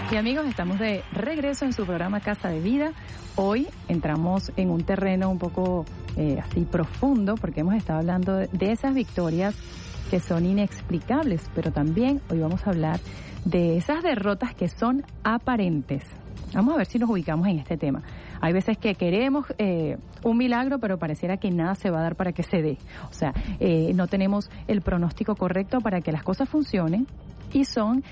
Y amigos, estamos de regreso en su programa Casa de Vida. Hoy entramos en un terreno un poco así profundo, porque hemos estado hablando de esas victorias que son inexplicables, pero también hoy vamos a hablar de esas derrotas que son aparentes. Vamos a ver si nos ubicamos en este tema. Hay veces que queremos un milagro, pero pareciera que nada se va a dar para que se dé. O sea, no tenemos el pronóstico correcto para que las cosas funcionen y son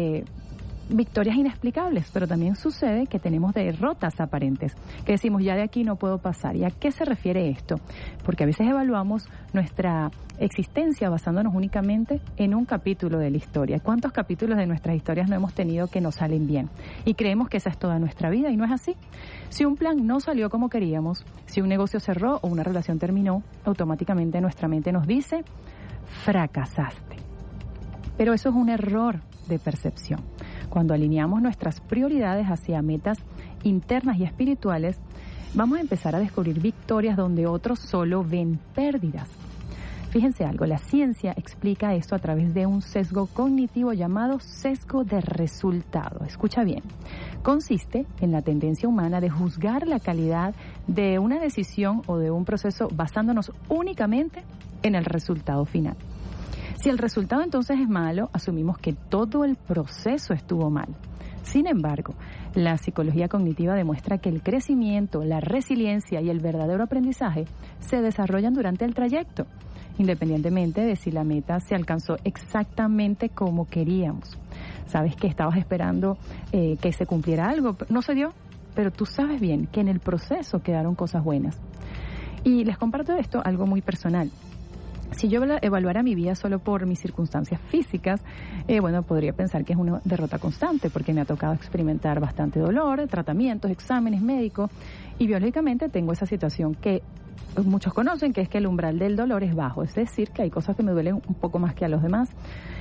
victorias inexplicables, pero también sucede que tenemos derrotas aparentes, que decimos ya de aquí no puedo pasar. ¿Y a qué se refiere esto? Porque a veces evaluamos nuestra existencia basándonos únicamente en un capítulo de la historia. ¿Cuántos capítulos de nuestras historias no hemos tenido que nos salen bien? Y creemos que esa es toda nuestra vida y no es así. Si un plan no salió como queríamos, si un negocio cerró o una relación terminó, automáticamente nuestra mente nos dice, fracasaste. Pero eso es un error de percepción. Cuando alineamos nuestras prioridades hacia metas internas y espirituales, vamos a empezar a descubrir victorias donde otros solo ven pérdidas. Fíjense algo, la ciencia explica esto a través de un sesgo cognitivo llamado sesgo de resultado. Escucha bien, consiste en la tendencia humana de juzgar la calidad de una decisión o de un proceso basándonos únicamente en el resultado final. Si el resultado entonces es malo, asumimos que todo el proceso estuvo mal. Sin embargo, la psicología cognitiva demuestra que el crecimiento, la resiliencia y el verdadero aprendizaje se desarrollan durante el trayecto, independientemente de si la meta se alcanzó exactamente como queríamos. Sabes que estabas esperando que se cumpliera algo, no se dio, pero tú sabes bien que en el proceso quedaron cosas buenas. Y les comparto esto, algo muy personal. Si yo evaluara mi vida solo por mis circunstancias físicas, podría pensar que es una derrota constante, porque me ha tocado experimentar bastante dolor, tratamientos, exámenes médicos, y biológicamente tengo esa situación que muchos conocen, que es que el umbral del dolor es bajo, es decir, que hay cosas que me duelen un poco más que a los demás.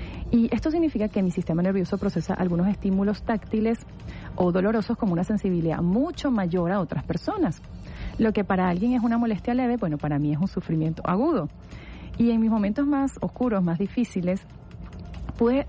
Y esto significa que mi sistema nervioso procesa algunos estímulos táctiles o dolorosos como una sensibilidad mucho mayor a otras personas. Lo que para alguien es una molestia leve, para mí es un sufrimiento agudo. Y en mis momentos más oscuros, más difíciles, pude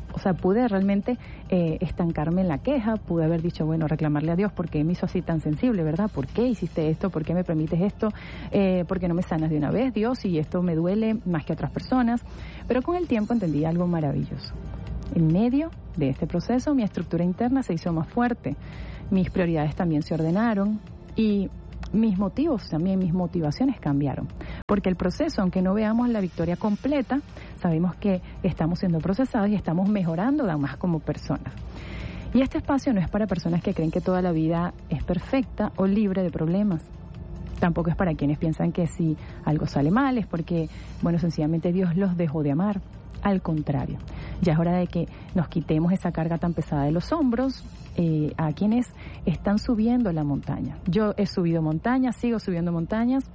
realmente estancarme en la queja, pude haber dicho, reclamarle a Dios, ¿por qué me hizo así tan sensible, verdad? ¿Por qué hiciste esto? ¿Por qué me permites esto? ¿Por qué no me sanas de una vez, Dios? Y esto me duele más que a otras personas. Pero con el tiempo entendí algo maravilloso. En medio de este proceso, mi estructura interna se hizo más fuerte, mis prioridades también se ordenaron y mis motivos también, mis motivaciones cambiaron. Porque el proceso, aunque no veamos la victoria completa, sabemos que estamos siendo procesados y estamos mejorando además como personas. Y este espacio no es para personas que creen que toda la vida es perfecta o libre de problemas. Tampoco es para quienes piensan que si algo sale mal es porque, sencillamente Dios los dejó de amar. Al contrario, ya es hora de que nos quitemos esa carga tan pesada de los hombros a quienes están subiendo la montaña. Yo he subido montañas, sigo subiendo montañas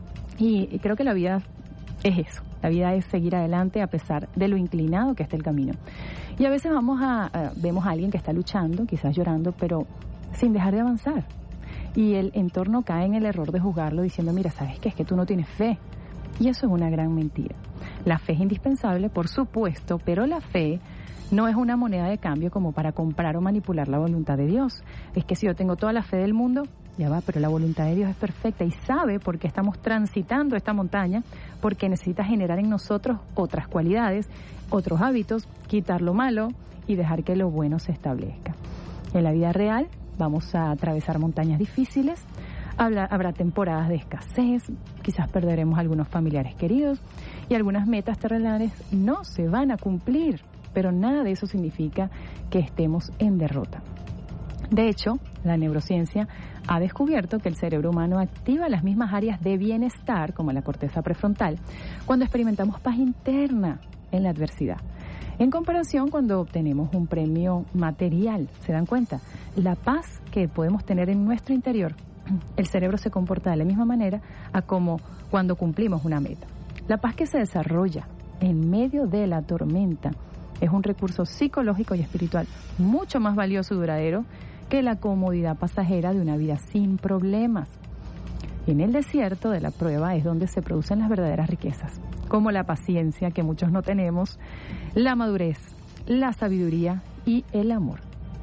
y creo que la vida es eso. La vida es seguir adelante a pesar de lo inclinado que esté el camino. Y a veces vemos a alguien que está luchando, quizás llorando, pero sin dejar de avanzar. Y el entorno cae en el error de juzgarlo diciendo, mira, ¿sabes qué? Es que tú no tienes fe. Y eso es una gran mentira. La fe es indispensable, por supuesto, pero la fe no es una moneda de cambio como para comprar o manipular la voluntad de Dios. Es que si yo tengo toda la fe del mundo, ya va, pero la voluntad de Dios es perfecta y sabe por qué estamos transitando esta montaña, porque necesita generar en nosotros otras cualidades, otros hábitos, quitar lo malo y dejar que lo bueno se establezca. En la vida real vamos a atravesar montañas difíciles. Habrá temporadas de escasez, quizás perderemos algunos familiares queridos y algunas metas terrenales no se van a cumplir, pero nada de eso significa que estemos en derrota. De hecho, la neurociencia ha descubierto que el cerebro humano activa las mismas áreas de bienestar, como la corteza prefrontal, cuando experimentamos paz interna en la adversidad. En comparación cuando obtenemos un premio material, ¿se dan cuenta? La paz que podemos tener en nuestro interior, el cerebro se comporta de la misma manera a como cuando cumplimos una meta. La paz que se desarrolla en medio de la tormenta es un recurso psicológico y espiritual mucho más valioso y duradero que la comodidad pasajera de una vida sin problemas. En el desierto de la prueba es donde se producen las verdaderas riquezas, como la paciencia que muchos no tenemos, la madurez, la sabiduría y el amor.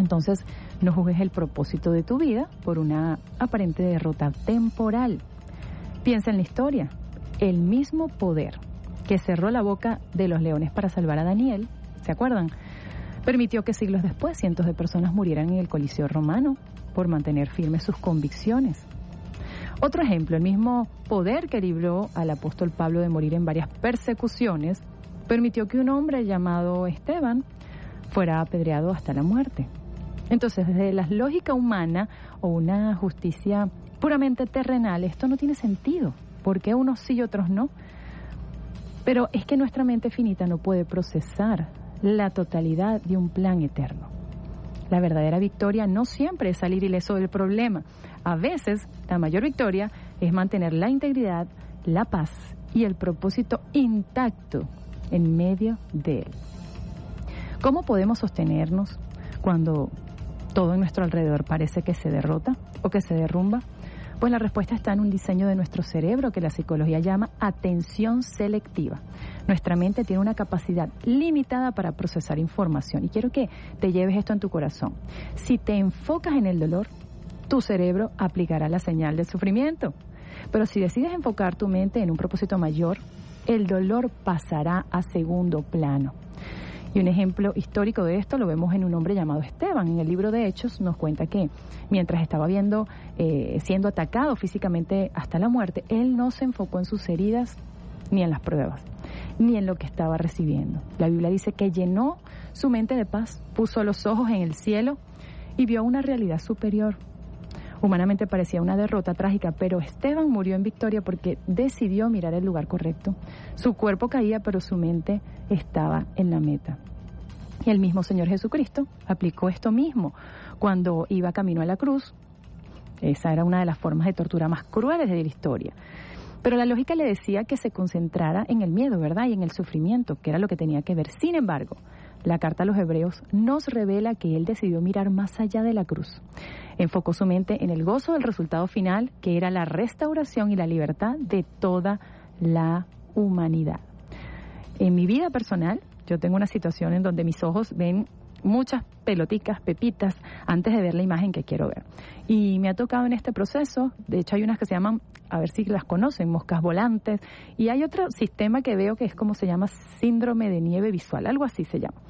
Entonces, no juzgues el propósito de tu vida por una aparente derrota temporal. Piensa en la historia. El mismo poder que cerró la boca de los leones para salvar a Daniel, ¿se acuerdan?, permitió que siglos después cientos de personas murieran en el Coliseo romano por mantener firmes sus convicciones. Otro ejemplo, el mismo poder que libró al apóstol Pablo de morir en varias persecuciones, permitió que un hombre llamado Esteban fuera apedreado hasta la muerte. Entonces, desde la lógica humana o una justicia puramente terrenal, esto no tiene sentido. ¿Por qué unos sí y otros no? Pero es que nuestra mente finita no puede procesar la totalidad de un plan eterno. La verdadera victoria no siempre es salir ileso del problema. A veces, la mayor victoria es mantener la integridad, la paz y el propósito intacto en medio de él. ¿Cómo podemos sostenernos cuando todo en nuestro alrededor parece que se derrota o que se derrumba? Pues la respuesta está en un diseño de nuestro cerebro que la psicología llama atención selectiva. Nuestra mente tiene una capacidad limitada para procesar información y quiero que te lleves esto en tu corazón. Si te enfocas en el dolor, tu cerebro aplicará la señal de sufrimiento. Pero si decides enfocar tu mente en un propósito mayor, el dolor pasará a segundo plano. Y un ejemplo histórico de esto lo vemos en un hombre llamado Esteban. En el libro de Hechos nos cuenta que mientras estaba siendo atacado físicamente hasta la muerte, él no se enfocó en sus heridas ni en las pruebas, ni en lo que estaba recibiendo. La Biblia dice que llenó su mente de paz, puso los ojos en el cielo y vio una realidad superior. Humanamente parecía una derrota trágica, pero Esteban murió en victoria porque decidió mirar el lugar correcto. Su cuerpo caía, pero su mente estaba en la meta. Y el mismo Señor Jesucristo aplicó esto mismo cuando iba camino a la cruz. Esa era una de las formas de tortura más crueles de la historia. Pero la lógica le decía que se concentrara en el miedo, ¿verdad?, y en el sufrimiento, que era lo que tenía que ver. Sin embargo, la carta a los Hebreos nos revela que él decidió mirar más allá de la cruz. Enfocó su mente en el gozo del resultado final, que era la restauración y la libertad de toda la humanidad. En mi vida personal, yo tengo una situación en donde mis ojos ven muchas peloticas, pepitas, antes de ver la imagen que quiero ver. Y me ha tocado en este proceso, de hecho hay unas que se llaman, a ver si las conocen, moscas volantes, y hay otro sistema que veo que es como se llama síndrome de nieve visual, algo así se llama.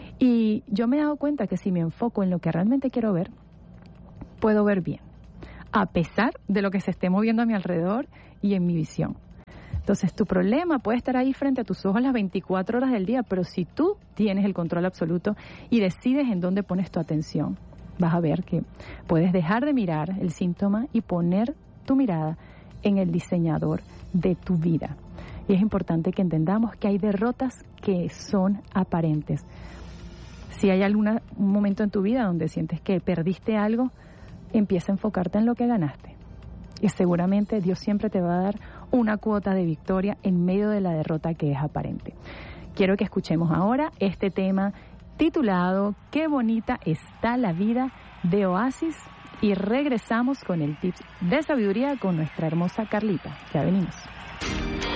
Y yo me he dado cuenta que si me enfoco en lo que realmente quiero ver, puedo ver bien, a pesar de lo que se esté moviendo a mi alrededor y en mi visión. Entonces, tu problema puede estar ahí frente a tus ojos las 24 horas del día, pero si tú tienes el control absoluto y decides en dónde pones tu atención, vas a ver que puedes dejar de mirar el síntoma y poner tu mirada en el diseñador de tu vida. Y es importante que entendamos que hay derrotas que son aparentes. Si hay un momento en tu vida donde sientes que perdiste algo, empieza a enfocarte en lo que ganaste. Y seguramente Dios siempre te va a dar una cuota de victoria en medio de la derrota que es aparente. Quiero que escuchemos ahora este tema titulado "Qué bonita está la vida", de Oasis, y regresamos con el tips de sabiduría con nuestra hermosa Carlita. Ya venimos.